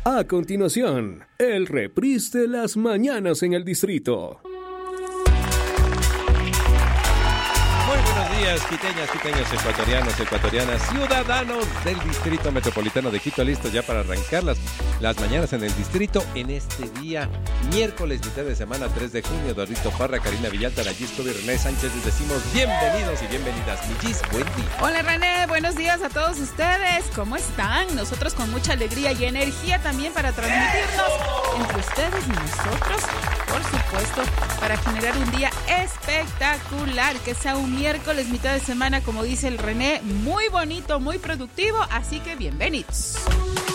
A continuación, el reprise de las mañanas en el distrito. Días, quiteños, ecuatorianos, ecuatorianas, ciudadanos del Distrito Metropolitano de Quito, listos ya para arrancar las mañanas en el distrito en este día, miércoles, mitad de semana, 3 de junio. Eduardito Parra, Karina Villalta, Nayis Cobi, René Sánchez, les decimos bienvenidos y bienvenidas. Nayis, buen día. Hola René, buenos días a todos ustedes. ¿Cómo están? Nosotros con mucha alegría y energía también para transmitirnos entre ustedes y nosotros, por supuesto, para generar un día espectacular, que sea un miércoles, mitad de semana, como dice el René, muy bonito, muy productivo, así que bienvenidos.